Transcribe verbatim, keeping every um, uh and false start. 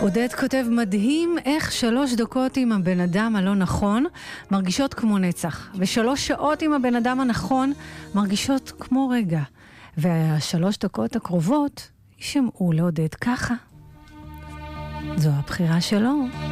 עודד כותב מדהים איך שלוש דקות עם הבן אדם הלא נכון מרגישות כמו נצח, ושלוש שעות עם הבן אדם הנכון מרגישות כמו רגע, והשלוש דקות הקרובות ישמעו לעודד ככה. זו הבחירה שלו.